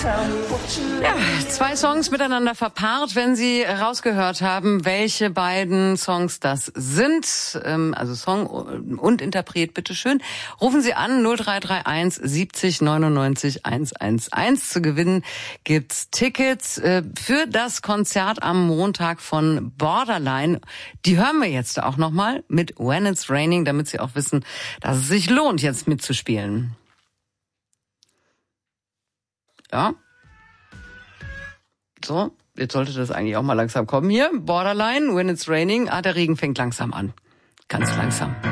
Ja, 2 Songs miteinander verpaart. Wenn Sie rausgehört haben, welche beiden Songs das sind, also Song und Interpret, bitteschön, rufen Sie an 0331 70 99 111. Zu gewinnen gibt's Tickets für das Konzert am Montag von Borderline. Die hören wir jetzt auch nochmal mit When It's Raining, damit Sie auch wissen, dass es sich lohnt, jetzt mitzuspielen. Ja. So, jetzt sollte das eigentlich auch mal langsam kommen hier. Borderline, When It's Raining. Der Regen fängt langsam an. Ganz langsam.